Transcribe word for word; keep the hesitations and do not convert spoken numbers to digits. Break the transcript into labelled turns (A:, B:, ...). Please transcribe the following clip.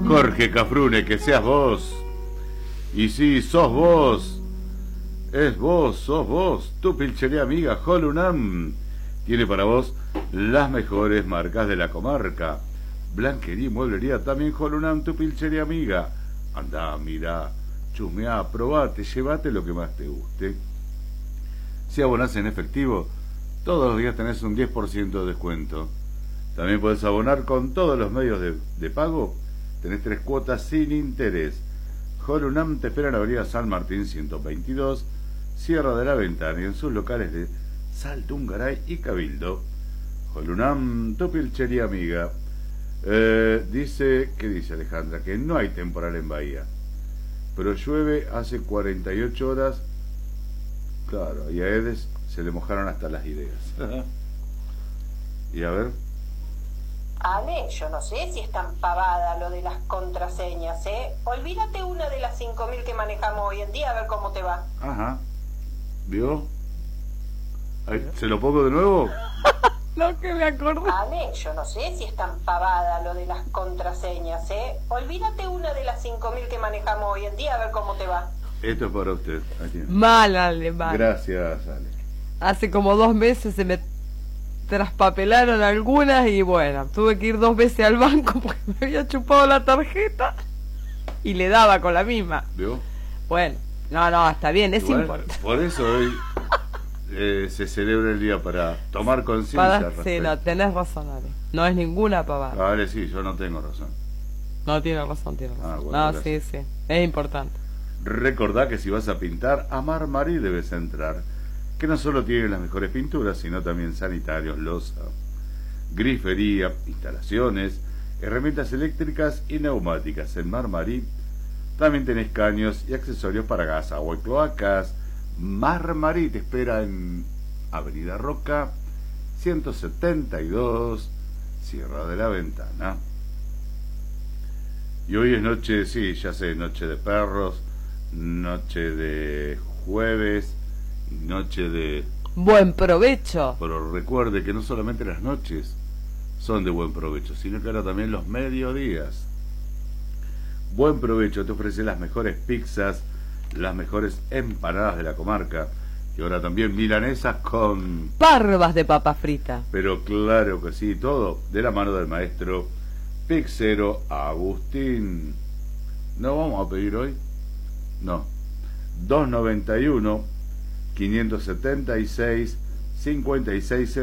A: Jorge Cafrune, que seas vos. Y sí, sos vos. Es vos, sos vos. Tu pilchería amiga Holunam tiene para vos las mejores marcas de la comarca. Blanquería y mueblería también Holunam, tu pilchería amiga. Andá, mirá, chusmeá, probate, llévate lo que más te guste. Si abonás en efectivo, todos los días tenés un diez por ciento de descuento. También podés abonar con todos los medios de, de pago. Tenés tres cuotas sin interés. Holunam te espera en la avenida San Martín ciento veintidós, Sierra de la Ventana, y en sus locales de Saltungaray y Cabildo. Holunam, tu pilchería amiga. Eh, dice, ¿qué dice Alejandra? Que no hay temporal en Bahía, pero llueve hace cuarenta y ocho horas. Claro, y a Edes se le mojaron hasta las ideas. Y a ver.
B: Ale, yo no sé si es tan pavada lo de las contraseñas, ¿eh? Olvídate una de las cinco mil que manejamos hoy en día, a ver cómo te va.
A: Ajá. ¿Vio? Ahí, ¿se lo pongo de nuevo?
C: No, que me acordé.
B: Ale, yo no sé si es tan pavada lo de las contraseñas, ¿eh? Olvídate una de las cinco mil que manejamos hoy en día, a ver cómo te va.
A: Esto es para usted. Ahí tiene.
C: Mal, Ale, mal.
A: Gracias, Ale.
C: Hace como dos meses se me traspapelaron algunas y bueno, tuve que ir dos veces al banco porque me había chupado la tarjeta y le daba con la misma.
A: ¿Vio?
C: Bueno, no, no, está bien, es
A: Igual,
C: importante.
A: por eso hoy eh, se celebra el día para tomar conciencia.
C: Para,
A: al
C: sí, no,
A: respecto.
C: tenés razón, Ale. No es ninguna pavada.
A: Vale, sí, yo no tengo razón.
C: No, tiene razón, tiene razón.
A: Ah, bueno,
C: no,
A: gracias.
C: sí, sí, es importante.
A: Recordá que si vas a pintar, a Marmarí debes entrar, que no solo tiene las mejores pinturas, sino también sanitarios, loza, grifería, instalaciones, herramientas eléctricas y neumáticas. En Marmarí también tenés caños y accesorios para gas, agua y cloacas. Marmarí te espera en Avenida Roca ciento setenta y dos, Sierra de la Ventana. Y hoy es noche, sí, ya sé, noche de perros, noche de jueves, noche de...
C: Buen provecho.
A: Pero recuerde que no solamente las noches son de buen provecho, sino que ahora también los mediodías. Buen provecho te ofrece las mejores pizzas, las mejores empanadas de la comarca, y ahora también milanesas con...
C: Parvas de papa frita.
A: Pero claro que sí, todo de la mano del maestro pizzero Agustín. ¿No vamos a pedir hoy? No. dos noventa y uno, quinientos setenta y seis, cincuenta y seis